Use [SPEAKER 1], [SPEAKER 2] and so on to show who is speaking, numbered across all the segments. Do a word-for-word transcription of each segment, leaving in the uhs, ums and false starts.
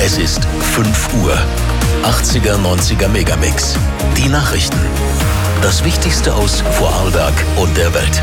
[SPEAKER 1] Es ist fünf Uhr. achtziger, neunziger Megamix. Die Nachrichten. Das Wichtigste aus Vorarlberg und der Welt.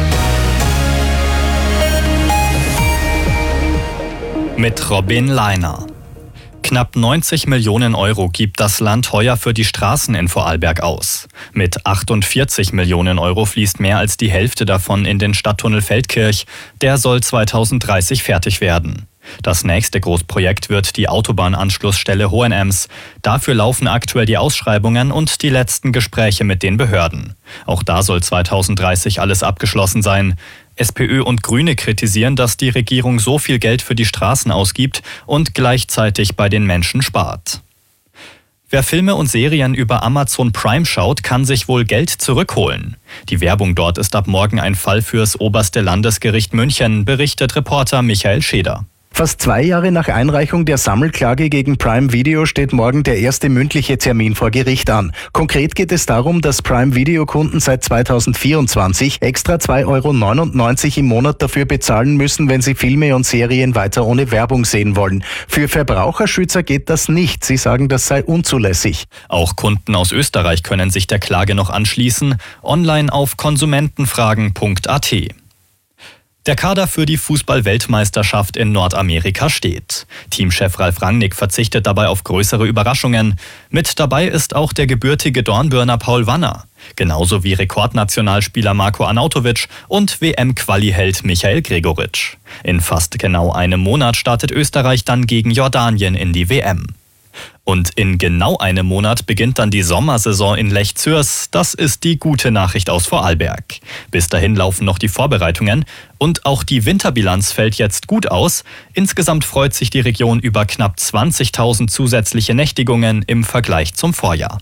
[SPEAKER 2] Mit Robin Leiner. Knapp neunzig Millionen Euro gibt das Land heuer für die Straßen in Vorarlberg aus. Mit achtundvierzig Millionen Euro fließt mehr als die Hälfte davon in den Stadttunnel Feldkirch. Der soll zweitausenddreißig fertig werden. Das nächste Großprojekt wird die Autobahnanschlussstelle Hohenems. Dafür laufen aktuell die Ausschreibungen und die letzten Gespräche mit den Behörden. Auch da soll zweitausenddreißig alles abgeschlossen sein. SPÖ und Grüne kritisieren, dass die Regierung so viel Geld für die Straßen ausgibt und gleichzeitig bei den Menschen spart. Wer Filme und Serien über Amazon Prime schaut, kann sich wohl Geld zurückholen. Die Werbung dort ist ab morgen ein Fall fürs Oberste Landesgericht München, berichtet Reporter Michael Scheder.
[SPEAKER 3] Fast zwei Jahre nach Einreichung der Sammelklage gegen Prime Video steht morgen der erste mündliche Termin vor Gericht an. Konkret geht es darum, dass Prime Video Kunden seit zweitausendvierundzwanzig extra zwei Euro neunundneunzig im Monat dafür bezahlen müssen, wenn sie Filme und Serien weiter ohne Werbung sehen wollen. Für Verbraucherschützer geht das nicht. Sie sagen, das sei unzulässig.
[SPEAKER 2] Auch Kunden aus Österreich können sich der Klage noch anschließen. Online auf konsumentenfragen punkt a t. Der Kader für die Fußball-Weltmeisterschaft in Nordamerika steht. Teamchef Ralf Rangnick verzichtet dabei auf größere Überraschungen. Mit dabei ist auch der gebürtige Dornbirner Paul Wanner. Genauso wie Rekordnationalspieler Marko Arnautovic und W M-Quali-Held Michael Gregoritsch. In fast genau einem Monat startet Österreich dann gegen Jordanien in die W M. Und in genau einem Monat beginnt dann die Sommersaison in Lech Zürs. Das ist die gute Nachricht aus Vorarlberg. Bis dahin laufen noch die Vorbereitungen und auch die Winterbilanz fällt jetzt gut aus. Insgesamt freut sich die Region über knapp zwanzigtausend zusätzliche Nächtigungen im Vergleich zum Vorjahr.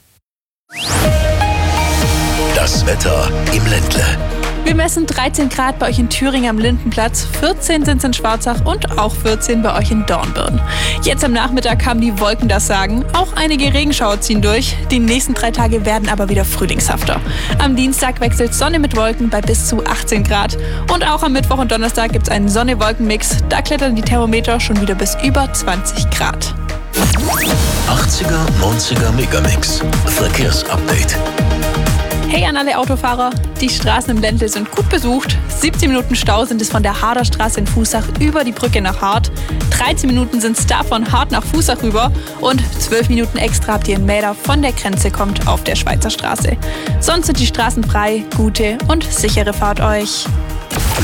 [SPEAKER 1] Das Wetter im Ländle.
[SPEAKER 4] Wir messen dreizehn Grad bei euch in Thüringen am Lindenplatz, vierzehn sind es in Schwarzach und auch vierzehn bei euch in Dornbirn. Jetzt am Nachmittag haben die Wolken das Sagen. Auch einige Regenschauer ziehen durch. Die nächsten drei Tage werden aber wieder frühlingshafter. Am Dienstag wechselt Sonne mit Wolken bei bis zu achtzehn Grad. Und auch am Mittwoch und Donnerstag gibt es einen Sonne-Wolken-Mix. Da klettern die Thermometer schon wieder bis über zwanzig Grad.
[SPEAKER 1] achtziger, neunziger Megamix. Verkehrsupdate.
[SPEAKER 4] Hey an alle Autofahrer, die Straßen im Ländle sind gut besucht. siebzehn Minuten Stau sind es von der Harderstraße in Fußach über die Brücke nach Hart. dreizehn Minuten sind es davon Hart nach Fußach rüber. Und zwölf Minuten extra habt ihr in Mäder von der Grenze kommt auf der Schweizer Straße. Sonst sind die Straßen frei, gute und sichere Fahrt euch.